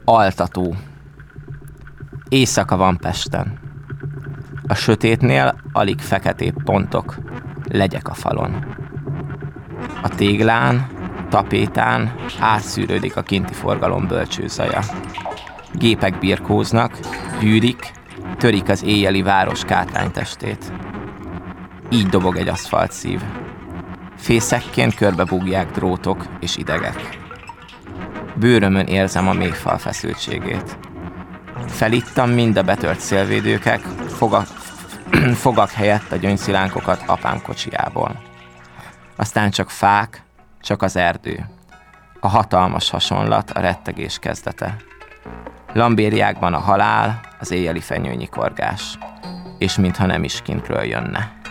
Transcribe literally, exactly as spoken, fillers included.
Altató. Éjszaka van Pesten. A sötétnél alig feketébb pontok, legyek a falon. A téglán, tapétán átszűrődik a kinti forgalom bölcsőzaja. Gépek birkóznak, gyűrik, törik az éjjeli város kátránytestét. Így dobog egy aszfalt szív. Fészekként körbebúgják drótok és idegek. Bőrömön érzem a mélyfal feszültségét. Felittam mind a betört szélvédőkek, fogak, fogak helyett a gyöngyszilánkot apám kocsiából. Aztán csak fák, csak az erdő. A hatalmas hasonlat, a rettegés kezdete. Lambériákban a halál, az éjjeli fenyőnyikorgás. És mintha nem is kintről jönne.